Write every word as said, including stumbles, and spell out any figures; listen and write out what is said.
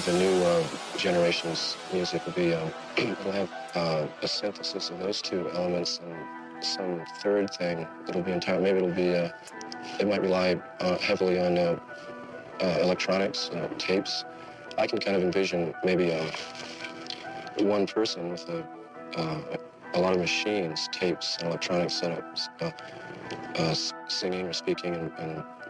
the new uh, generation's music will be, um, it'll have uh, a synthesis of those two elements and some third thing. It'll be entire, maybe it'll be, uh, it might rely uh, heavily on uh, uh, electronics, uh, tapes. I can kind of envision maybe uh, one person with a, uh, a lot of machines, tapes, and electronic setups, uh, uh, singing or speaking and, and